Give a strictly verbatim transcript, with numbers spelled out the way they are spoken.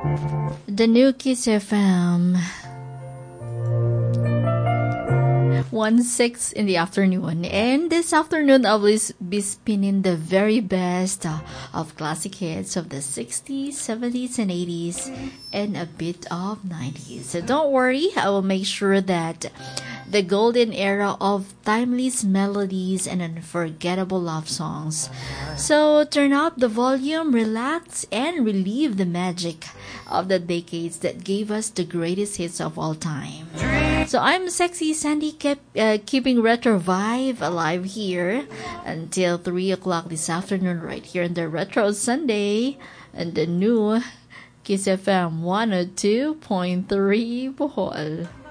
The new Kiss F M. one six in the afternoon. And this afternoon, I will be spinning the very best uh, of classic hits of the sixties, seventies, and eighties, and a bit of nineties. So don't worry, I will make sure that the golden era of timeless melodies and unforgettable love songs. So turn up the volume, relax, and relieve the magic of the decades that gave us the greatest hits of all time. So I'm Sexy Sandy, kept, uh, keeping Retro Vibe alive here until three o'clock this afternoon right here in the Retro Sunday and the new Kiss F M one oh two point three Bohol.